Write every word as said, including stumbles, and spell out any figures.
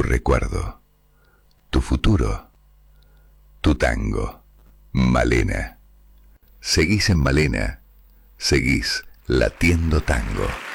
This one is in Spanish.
tu recuerdo, tu futuro, tu tango. Malena. Seguís en Malena, seguís latiendo tango.